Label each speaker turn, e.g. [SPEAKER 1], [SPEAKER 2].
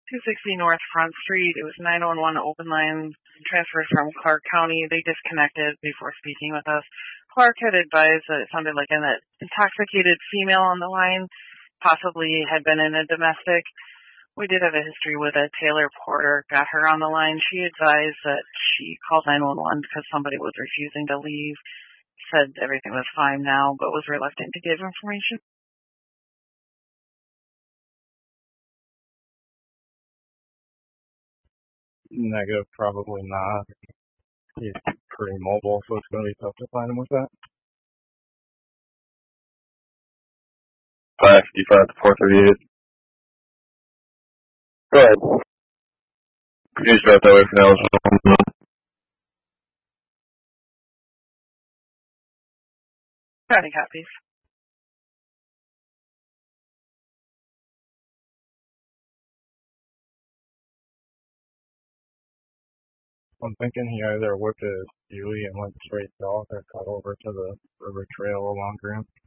[SPEAKER 1] 260 North Front Street. It was 911 open line transferred from Clark County. They disconnected before speaking with us. Clark had advised that it sounded like an intoxicated female on the line, possibly had been in a domestic. We did have a history with a Taylor Porter, got her on the line. She advised that she called 911 because somebody was refusing to leave, said everything was fine now, but was reluctant to give information.
[SPEAKER 2] Negative, probably not. He's pretty mobile, so it's going to be tough to find him with that.
[SPEAKER 3] 555 to 438. Go ahead. You just drive that way for now.
[SPEAKER 1] Any copies?
[SPEAKER 2] I'm thinking he either whipped his Huey and went straight south or cut over to the river trail along Graham.